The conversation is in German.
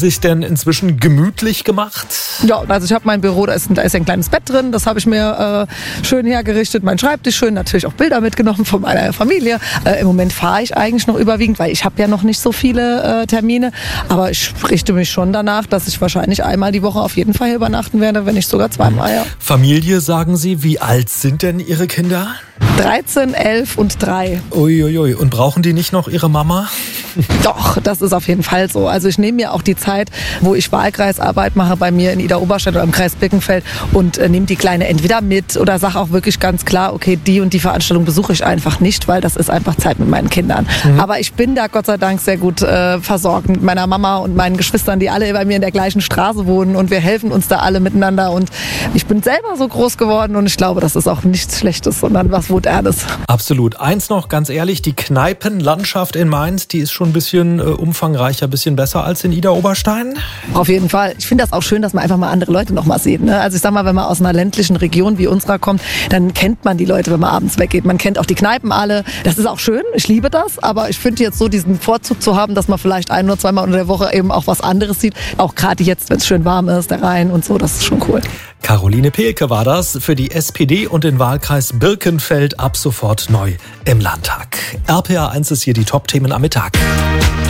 Sich denn inzwischen gemütlich gemacht? Ja, also ich habe mein Büro, da ist ein kleines Bett drin, das habe ich mir schön hergerichtet, mein Schreibtisch schön, natürlich auch Bilder mitgenommen von meiner Familie. Im Moment fahre ich eigentlich noch überwiegend, weil ich habe ja noch nicht so viele Termine, aber ich richte mich schon danach, dass ich wahrscheinlich einmal die Woche auf jeden Fall hier übernachten werde, wenn nicht sogar zweimal. Ja. Familie, sagen Sie, wie alt sind denn Ihre Kinder? 13, 11 und 3. Uiuiui, und brauchen die nicht noch ihre Mama? Doch, das ist auf jeden Fall so. Also ich nehme mir auch die Zeit, wo ich Wahlkreisarbeit mache bei mir in Idar-Oberstedt oder im Kreis Birkenfeld und nehme die Kleine entweder mit oder sage auch wirklich ganz klar, okay, die und die Veranstaltung besuche ich einfach nicht, weil das ist einfach Zeit mit meinen Kindern. Aber ich bin da Gott sei Dank sehr gut versorgt mit meiner Mama und meinen Geschwistern, die alle bei mir in der gleichen Straße wohnen und wir helfen uns da alle miteinander und ich bin selber so groß geworden und ich glaube, das ist auch nichts Schlechtes, sondern was Modernes. Absolut. Eins noch, ganz ehrlich, die Kneipenlandschaft in Mainz, die ist schon ein bisschen umfangreicher, ein bisschen besser als in Idar-Oberstein? Auf jeden Fall. Ich finde das auch schön, dass man einfach mal andere Leute noch mal sieht. Ne? Also ich sag mal, wenn man aus einer ländlichen Region wie unserer kommt, dann kennt man die Leute, wenn man abends weggeht. Man kennt auch die Kneipen alle. Das ist auch schön. Ich liebe das. Aber ich finde jetzt so diesen Vorzug zu haben, dass man vielleicht ein- oder zweimal unter der Woche eben auch was anderes sieht. Auch gerade jetzt, wenn es schön warm ist, der Rhein und so. Das ist schon cool. Caroline Pehlke war das für die SPD und den Wahlkreis Birkenfeld ab sofort neu im Landtag. RPA 1 ist hier die Top-Themen am Mittag.